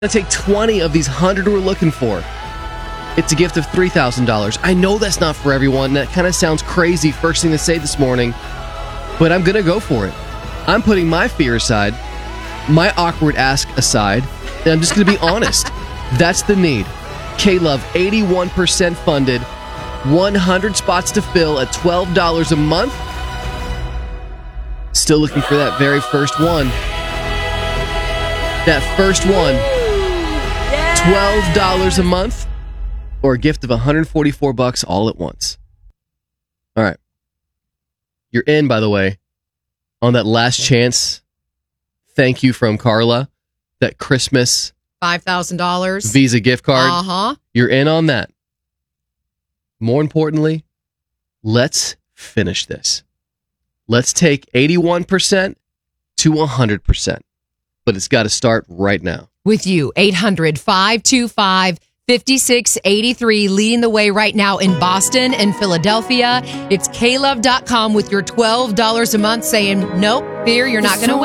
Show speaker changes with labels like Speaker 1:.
Speaker 1: to take 20 of these 100 we're looking for. It's a gift of $3,000. I know that's not for everyone. That kind of sounds crazy, first thing to say this morning, but I'm going to go for it. I'm putting my fear aside, my awkward ask aside, and I'm just going to be honest. That's the need. K-Love, 81% funded, 100 spots to fill at $12 a month. Still looking for that very first one. That first one. $12 a month or a gift of $144 all at once. All right. You're in, by the way, on that last chance. Thank you from Carla. That Christmas
Speaker 2: $5,000
Speaker 1: Visa gift card.
Speaker 2: Uh-huh.
Speaker 1: You're in on that. More importantly, let's finish this. Let's take 81% to 100%. But it's got to start right now.
Speaker 2: With you, 800-525-5683, leading the way right now in Boston and Philadelphia. It's klove.com with your $12 a month saying, nope, fear, you're not going to win.